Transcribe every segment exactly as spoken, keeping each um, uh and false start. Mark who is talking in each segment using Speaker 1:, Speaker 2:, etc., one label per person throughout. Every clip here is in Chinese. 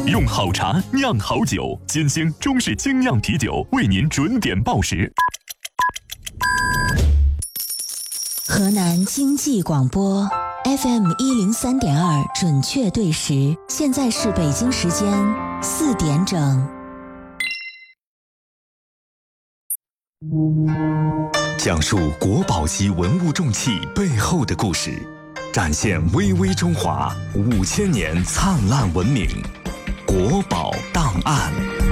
Speaker 1: 用好茶酿好酒，金星中式精酿啤酒为您准点报时。
Speaker 2: 河南经济广播 F M 一零三点二准确对时，现在是北京时间四点整。
Speaker 3: 讲述国宝级文物重器背后的故事，展现巍巍中华五千年灿烂文明。国宝档案。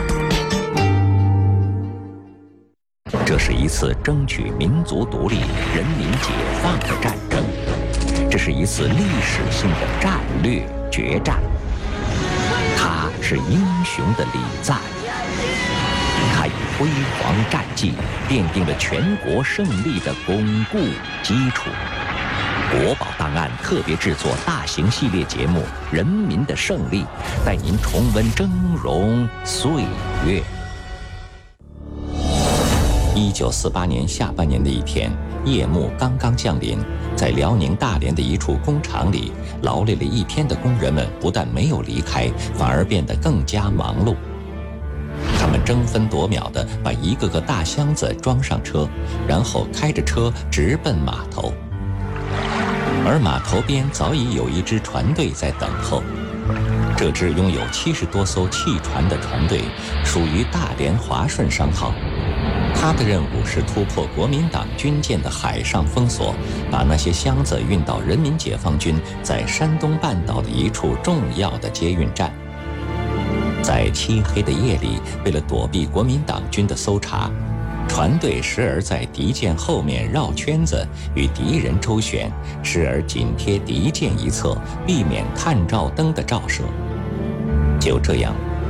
Speaker 4: 这是一次争取民族独立、人民解放的战争，这是一次历史性的战略决战。他是英雄的礼赞，他以辉煌战绩奠定了全国胜利的巩固基础。国宝档案特别制作大型系列节目《人民的胜利》，带您重温峥嵘岁月。一九四八年下半年的一天，夜幕刚刚降临，在辽宁大连的一处工厂里，劳累了一天的工人们不但没有离开，反而变得更加忙碌。他们争分夺秒地把一个个大箱子装上车，然后开着车直奔码头。而码头边早已有一支船队在等候。这支拥有七十多艘汽船的船队属于大连华顺商号，它的任务是突破国民党军舰的海上封锁，把那些箱子运到人民解放军在山东半岛的一处重要的接运站。在漆黑的夜里，为了躲避国民党军的搜查，船队时而在敌舰后面绕圈子与敌人周旋，时而紧贴敌舰一侧，避免探照灯的照射。就这样，